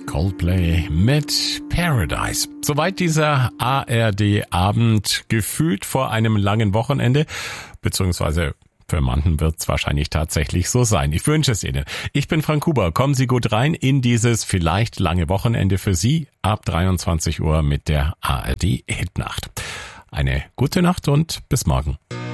Coldplay mit Paradise. Soweit dieser ARD-Abend, gefühlt vor einem langen Wochenende, beziehungsweise für manchen wird es wahrscheinlich tatsächlich so sein. Ich wünsche es Ihnen. Ich bin Frank Huber. Kommen Sie gut rein in dieses vielleicht lange Wochenende für Sie ab 23 Uhr mit der ARD Hitnacht. Eine gute Nacht und bis morgen.